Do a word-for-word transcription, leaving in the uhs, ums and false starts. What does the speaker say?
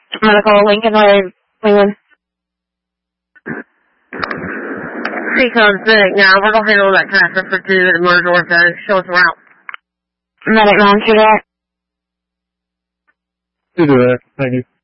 Medical, Lincoln Way, Leland. Seacon sick now. We're going to handle that transfer for two at Murder Ortho. Show us around. Medic nine, two direct. two direct, thank you.